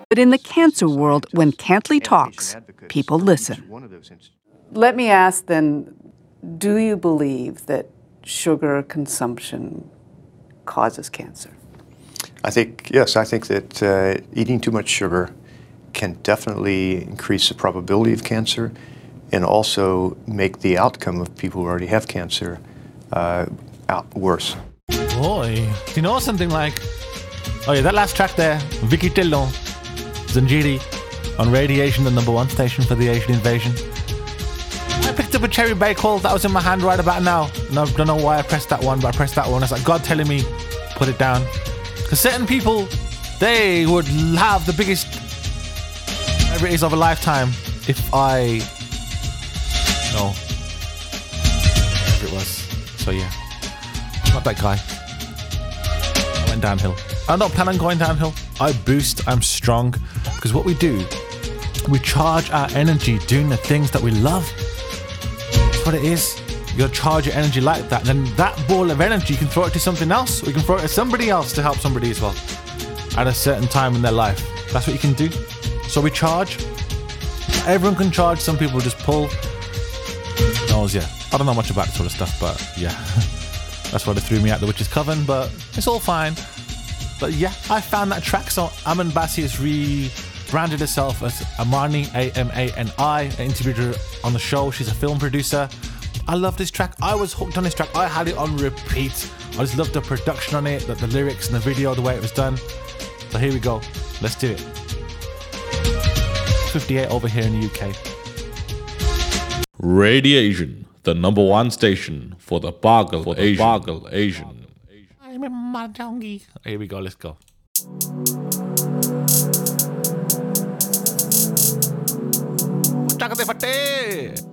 But in the cancer world, when Cantley talks, people listen. Let me ask then, do you believe that sugar consumption causes cancer? Yes, I think that eating too much sugar can definitely increase the probability of cancer and also make the outcome of people who already have cancer worse. Boy, do you know something like... Oh yeah, that last track there, Vicky Tillon, Zanjiri, on Radiation, the #1 station for the Asian invasion. I picked up a cherry bagel that was in my hand right about now. And I don't know why I pressed that one, but I pressed that one. It's like God telling me, put it down. Because certain people, they would have the biggest whatever it is of a lifetime if I... No. Whatever it was. So yeah. I'm not that guy. I went downhill. I don't plan on going downhill. I boost, I'm strong. Because what we do, we charge our energy doing the things that we love. That's what it is. You gotta charge your energy like that. And then that ball of energy, you can throw it to something else. Or you can throw it at somebody else to help somebody as well. At a certain time in their life. That's what you can do. So we charge. Everyone can charge. Some people just pull. Yeah. I don't know much about this sort of stuff, but yeah. That's why they threw me out the witch's coven, but it's all fine. But yeah, I found that track. So Aman Bassi has rebranded herself as Amani, Amani. I interviewed her on the show. She's a film producer. I love this track. I was hooked on this track. I had it on repeat. I just loved the production on it, the lyrics and the video, the way it was done. So here we go. Let's do it. 58 over here in the UK. Radiation, the #1 station for the Bargle Asian. I'm in Majangi. Here we go, let's go. Chakate fatte.